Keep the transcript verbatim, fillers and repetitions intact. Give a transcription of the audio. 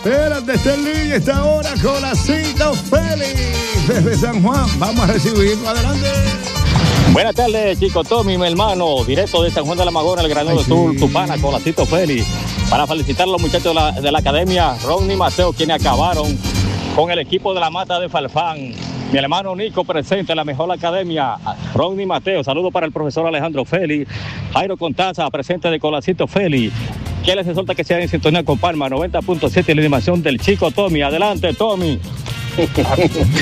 Espérate, está en línea esta hora Colacito Félix desde San Juan. Vamos a recibirlo, adelante. Buenas tardes, Chico Tommy, mi hermano, directo de San Juan de la Magona, el Granero Ay, Sur, sí. Tupana, Colacito Félix, para felicitar a los muchachos de la, de la academia Ronnie Mateo, quienes acabaron con el equipo de la Mata de Farfán. Mi hermano Nico presente, la mejor academia, Ronnie Mateo. Saludos para el profesor Alejandro Félix. Jairo Contaza, presente de Colacito Félix. Que les exhorta que sean en sintonía con Palma, noventa punto siete, la animación del Chico Tommy. Adelante, Tommy.